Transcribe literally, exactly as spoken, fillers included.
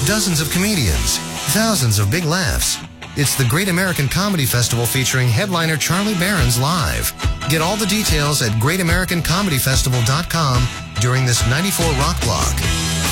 dozens of comedians, thousands of big laughs. It's the Great American Comedy Festival featuring headliner Charlie Barron's live. Get all the details at great american comedy festival dot com during this ninety-four Rock Block.